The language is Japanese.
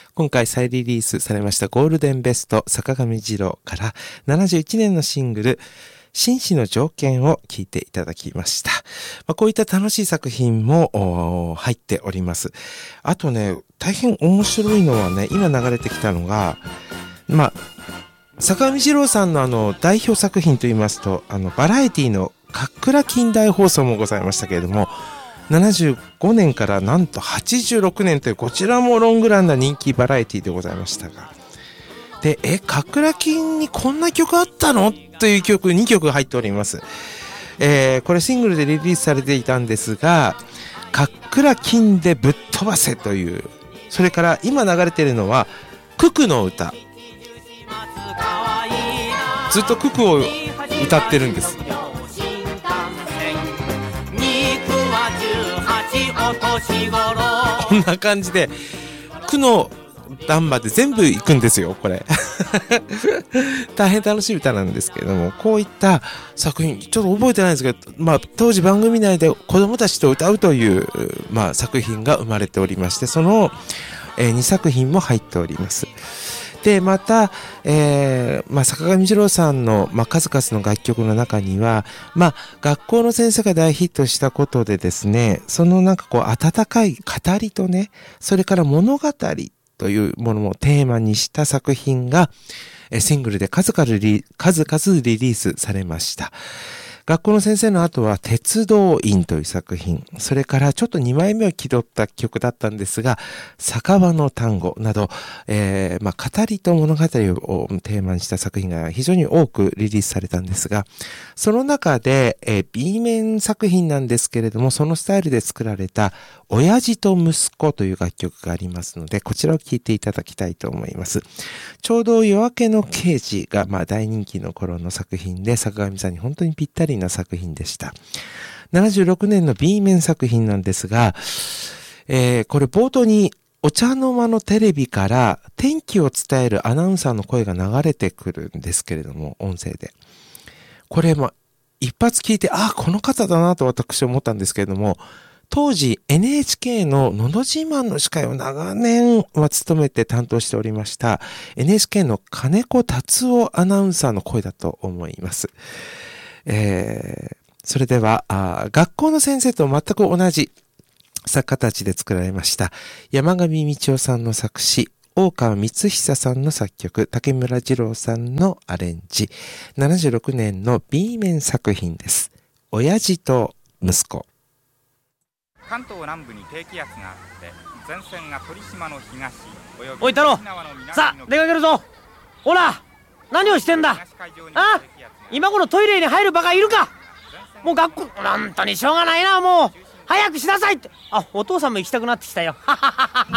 今回再リリースされましたゴールデンベスト坂上二郎から71年のシングル紳士の条件を聴いていただきました。こういった楽しい作品も入っております。あとね、大変面白いのはね、今流れてきたのが、坂上二郎さんの代表作品といいますと、バラエティのかっくら近代放送もございましたけれども、75年からなんと86年というこちらもロングランな人気バラエティでございましたが、で、かっくら金にこんな曲あったのという曲2曲入っております。これシングルでリリースされていたんですが、かっくら金でぶっ飛ばせという、それから今流れているのは九九の歌、ずっと九九を歌ってるんです。こんな感じで九の段まで全部行くんですよ、これ。大変楽しい歌なんですけれども、こういった作品、ちょっと覚えてないんですけど、当時番組内で子供たちと歌うという、作品が生まれておりまして、その、2作品も入っております。で、また、坂上二郎さんの、数々の楽曲の中には、学校の先生が大ヒットしたことでですね、その温かい語りとね、それから物語というものをテーマにした作品が、シングルで数々リリースされました。学校の先生の後は鉄道員という作品、それからちょっと2枚目を気取った曲だったんですが、酒場の単語など、語りと物語をテーマにした作品が非常に多くリリースされたんですが、その中で、B 面作品なんですけれども、そのスタイルで作られた親父と息子という楽曲がありますので、こちらを聴いていただきたいと思います。ちょうど夜明けの刑事が大人気の頃の作品で、坂上さんに本当にぴったりな作品でした。76年の B 面作品なんですが、これ冒頭にお茶の間のテレビから天気を伝えるアナウンサーの声が流れてくるんですけれども、音声で。これ一発聞いて、この方だなと私は思ったんですけれども、当時 NHK ののど自慢の司会を長年は務めて担当しておりました NHK の金子達夫アナウンサーの声だと思います。それでは学校の先生と全く同じ作家たちで作られました山上道夫さんの作詞、大川光久さんの作曲、竹村二郎さんのアレンジ、76年の B 面作品です。親父と息子。 関東南部に低気圧があって前線が鳥島の東おい太郎、さあ出かけるぞ。ほら何をしてんだ。今頃トイレに入るバカいるか。もう学校本当にしょうがないな。もう早くしなさいって。お父さんも行きたくなってきたよ。